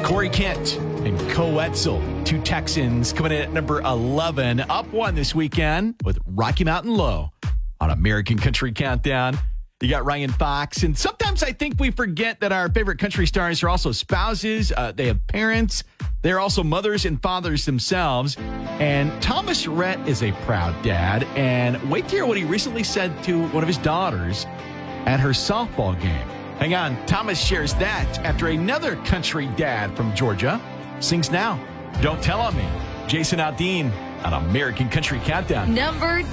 Corey Kent and Cole Wetzel, two Texans coming in at number 11, up one this weekend with Rocky Mountain Low on American Country Countdown. You got Ryan Fox, and sometimes I think we forget that our favorite country stars are also spouses. They have parents. They're also mothers and fathers themselves. And Thomas Rhett is a proud dad. And wait to hear what he recently said to one of his daughters at her softball game. Hang on, Thomas shares that after another country dad from Georgia sings now. Don't Tell on Me. Jason Aldean on American Country Countdown. Number